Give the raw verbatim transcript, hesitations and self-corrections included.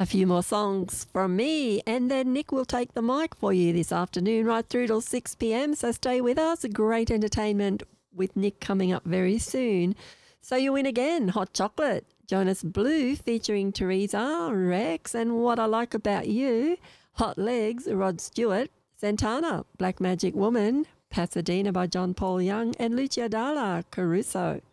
A few more songs from me, and then Nick will take the mic for you this afternoon right through till six p.m. So stay with us. Great entertainment with Nick coming up very soon. So you win again, Hot Chocolate, Jonas Blue featuring Teresa, Rex, and What I Like About You, Hot Legs, Rod Stewart, Santana, Black Magic Woman, Pasadena by John Paul Young, and Lucia Dalla, Caruso.